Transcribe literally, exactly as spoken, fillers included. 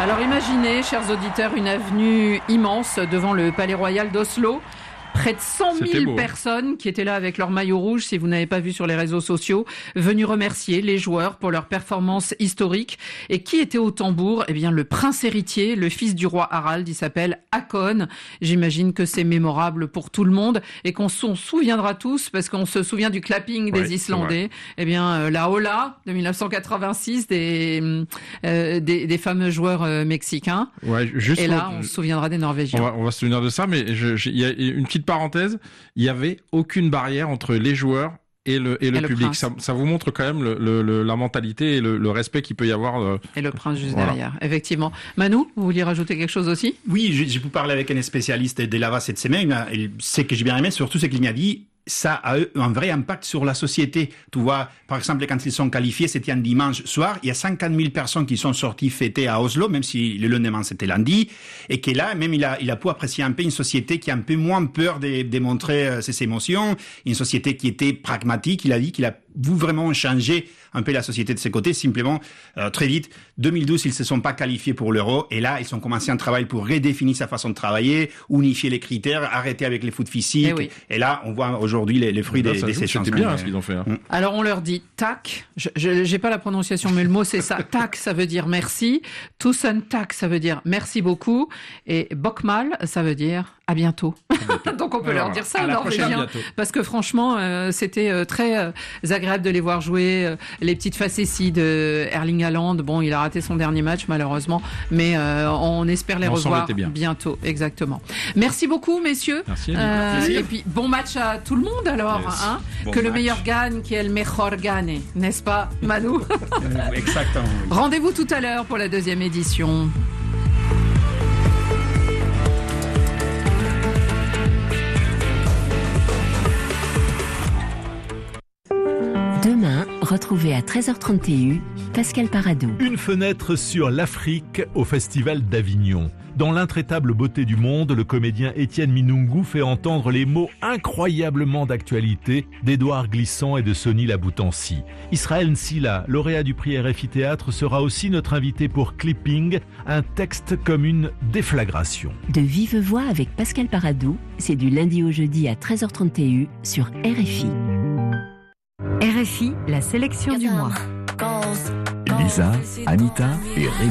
Alors imaginez, chers auditeurs, une avenue immense devant le Palais Royal d'Oslo. Près de cent mille beau, personnes hein. qui étaient là avec leur maillot rouge, si vous n'avez pas vu sur les réseaux sociaux, venus remercier les joueurs pour leur performance historique. Et qui était au tambour ? Eh bien, le prince héritier, le fils du roi Harald, il s'appelle Håkon. J'imagine que c'est mémorable pour tout le monde et qu'on s'en souviendra tous parce qu'on se souvient du clapping des ouais, Islandais. Eh bien, euh, la Ola de dix-neuf cent quatre-vingt-six des, euh, des, des fameux joueurs euh, mexicains. Ouais, juste et là, pour... on se souviendra des Norvégiens. On va, on va se souvenir de ça, mais il y a une petite parenthèse, il n'y avait aucune barrière entre les joueurs et le, et le, et le public. Ça, ça vous montre quand même le, le, la mentalité et le, le respect qu'il peut y avoir. Euh... Et le prince juste voilà. derrière, effectivement. Manu, vous vouliez rajouter quelque chose aussi ? Oui, je, je vous parlais avec un spécialiste de là-bas cette semaine. Et ce que j'ai bien aimé, surtout, c'est qu'il m'a dit ça a eu un vrai impact sur la société. Tu vois, par exemple, quand ils sont qualifiés, c'était un dimanche soir, il y a cinquante mille personnes qui sont sorties fêter à Oslo, même si le lendemain c'était lundi, et que là, même il a, il a pu apprécier un peu une société qui a un peu moins peur de, de montrer ses émotions, une société qui était pragmatique. Il a dit qu'il a voulu vraiment changer un peu la société de ses côtés, simplement, euh, très vite. deux mille douze, ils se sont pas qualifiés pour l'Euro, et là, ils ont commencé un travail pour redéfinir sa façon de travailler, unifier les critères, arrêter avec les foot physiques, et, oui. et là, on voit aujourd'hui les, les fruits des, des ces changements. C'est bien hein, ce qu'ils ont fait. Hein. Alors, on leur dit tac, je, je, j'ai pas la prononciation, mais le mot c'est ça, tac, ça veut dire merci, tusen tac, ça veut dire merci beaucoup, et bokmal, ça veut dire à bientôt. Donc, on peut Alors, leur dire ça, norvégien, parce que franchement, euh, c'était euh, très euh, agréable de les voir jouer, euh, les petites facéties de Erling Haaland. Bon, il a raté son dernier match, malheureusement, mais euh, on espère les on revoir bientôt. Exactement. Merci beaucoup, messieurs. Merci. Euh, et puis, bon match à tout le monde, alors. Yes. Hein, bon que match. Le meilleur gagne, qui est le mejor gagne, n'est-ce pas, Manu? Exactement. Oui. Rendez-vous tout à l'heure pour la deuxième édition. Demain, retrouvez à treize heures trente Pascal Paradou. Une fenêtre sur l'Afrique au Festival d'Avignon. Dans l'intraitable beauté du monde, le comédien Étienne Minungu fait entendre les mots incroyablement d'actualité d'Édouard Glissant et de Sonny Laboutancy. Israël Nsila, lauréat du prix R F I Théâtre, sera aussi notre invité pour Clipping, un texte comme une déflagration. De vive voix avec Pascal Paradou, c'est du lundi au jeudi à treize heures trente sur R F I. R F I, la sélection du mois. Lisa, Anita et Rémi.